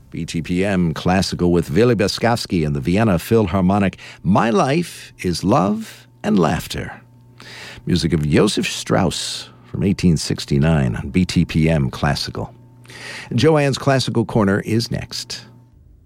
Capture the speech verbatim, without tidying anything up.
B T P M Classical with Willy Beskowski and the Vienna Philharmonic. My Life is Love and Laughter. Music of Joseph Strauss from eighteen sixty-nine on B T P M Classical. Joanne's Classical Corner is next.